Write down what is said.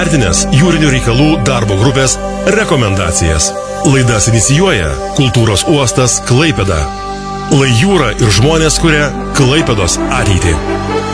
įvertinęs jūrinių reikalų darbo grupės rekomendacijas. Laidas inicijuoja Kultūros uostas Klaipėda. Lai jūra ir žmonės kuria Klaipėdos ateitį.